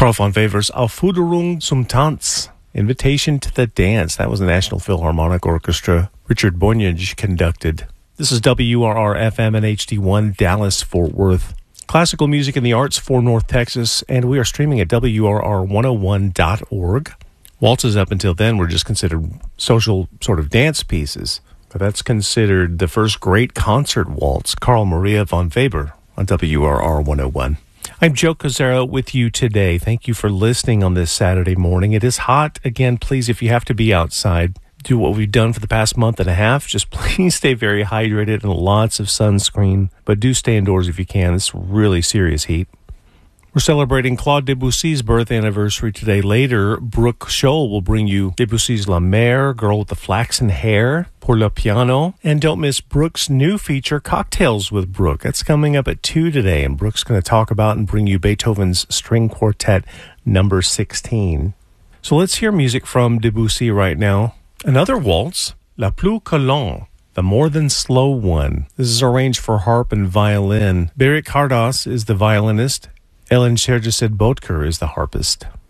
Karl von Weber's Aufforderung zum Tanz, Invitation to the Dance. That was the National Philharmonic Orchestra. Richard Boynage conducted. This is WRR-FM and HD1 Dallas-Fort Worth. Classical music and the arts for North Texas, and we are streaming at WRR101.org. Waltzes up until then were just considered social sort of dance pieces, but that's considered the first great concert waltz, Carl Maria von Weber on WRR 101. I'm Joe Cazzaro with you today. Thank you for listening on this Saturday morning. It is hot. Again, please, if you have to be outside, do what we've done for the past month and a half. Just please stay very hydrated and lots of sunscreen, but do stay indoors if you can. It's really serious heat. We're celebrating Claude Debussy's birth anniversary today. Later, Brooke Scholl will bring you Debussy's La Mer, Girl with the Flaxen Hair, Pour le Piano. And don't miss Brooke's new feature, Cocktails with Brooke. That's coming up at 2 today, and Brooke's going to talk about and bring you Beethoven's String Quartet number 16. So let's hear music from Debussy right now. Another waltz, La Plus que Lente, the more than slow one. This is arranged for harp and violin. Berit Kardas is the violinist. Ellen Sergeset Bodker is the harpist.